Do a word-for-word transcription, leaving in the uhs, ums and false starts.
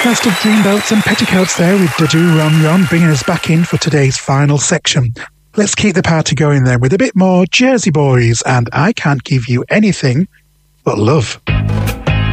Podcast of Dreamboats and Petticoats there with Dadu Ron Ron, bringing us back in for today's final section. Let's keep the party going then with a bit more Jersey Boys and I Can't Give You Anything But Love.